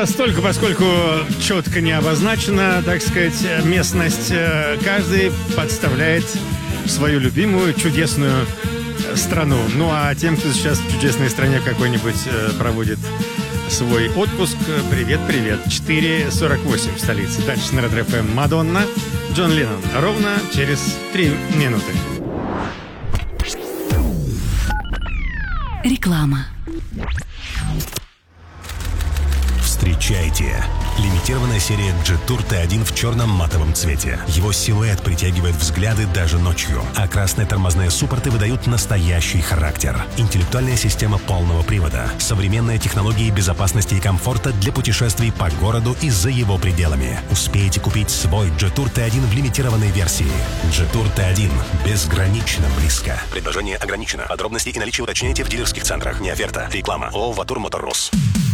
Постольку, поскольку четко не обозначена, так сказать, местность, каждый подставляет свою любимую чудесную страну. Ну а тем, кто сейчас в чудесной стране какой-нибудь проводит свой отпуск, привет-привет. 4:48 в столице. Дальше на Red FM Мадонна, Джон Леннон. Ровно через 3 минуты. Реклама. Встречайте! Лимитированная серия Jetour T1 в черном матовом цвете. Его силуэт притягивает взгляды даже ночью, а красные тормозные суппорты выдают настоящий характер. Интеллектуальная система полного привода, современные технологии безопасности и комфорта для путешествий по городу и за его пределами. Успейте купить свой Jetour T1 в лимитированной версии. Jetour T1 безгранично близко. Предложение ограничено. Подробности и наличие уточняйте в дилерских центрах. Не оферта. Реклама. ООО «Ватур Мотор Рус».